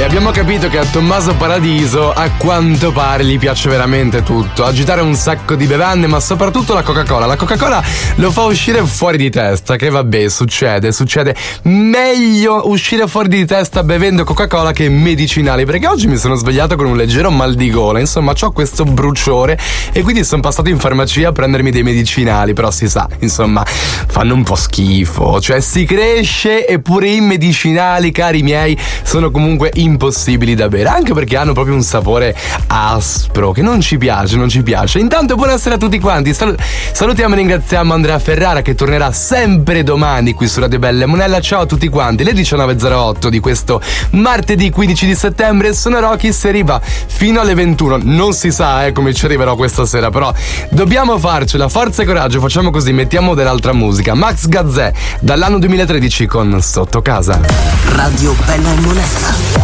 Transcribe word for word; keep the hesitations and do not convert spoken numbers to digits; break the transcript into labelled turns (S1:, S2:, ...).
S1: E abbiamo capito che a Tommaso Paradiso a quanto pare gli piace veramente tutto. Agitare un sacco di bevande, ma soprattutto la Coca-Cola. La Coca-Cola lo fa uscire fuori di testa, che vabbè, succede, succede. Meglio uscire fuori di testa bevendo Coca-Cola che medicinali, perché oggi mi sono svegliato con un leggero mal di gola. Insomma, c'ho questo bruciore e quindi sono passato in farmacia a prendermi dei medicinali, però si sa, insomma, fanno un po' schifo. Cioè si cresce eppure i medicinali, cari miei, sono comunque impossibili da bere, anche perché hanno proprio un sapore aspro che non ci piace, non ci piace. Intanto buonasera a tutti quanti. Sal- salutiamo e ringraziamo Andrea Ferrara che tornerà sempre domani qui su Radio Belle Monella. Ciao a tutti quanti. Le diciannove e zero otto di questo martedì quindici di settembre. Sono Rocky, si arriva fino alle ventuno. Non si sa eh, come ci arriverò questa sera, però dobbiamo farcela. Forza e coraggio, facciamo così, mettiamo dell'altra musica. Max Gazzè dall'anno duemilatredici con Sotto Casa.
S2: Radio Bella Monella.